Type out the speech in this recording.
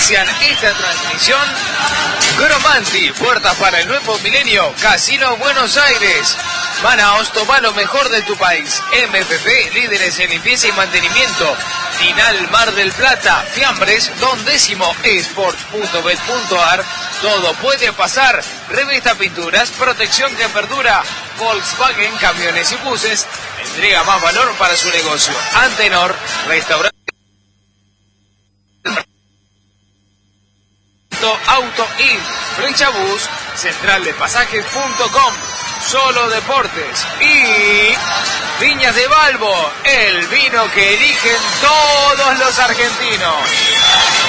auspician esta transmisión. Gromanti, puertas para el nuevo milenio, Casino Buenos Aires. Manaos, toma lo mejor de tu país. MPP, líderes en limpieza y mantenimiento. Tinal Mar del Plata, Fiambres, Don Décimo, Sports.bet.ar. Todo puede pasar. Revista Pinturas, protección que perdura. Volkswagen, camiones y buses. Entrega más valor para su negocio. Antenor, restaurante. Auto Inc, Flechabús, centraldepasajes.com, Solo Deportes y Viñas de Balbo, el vino que eligen todos los argentinos.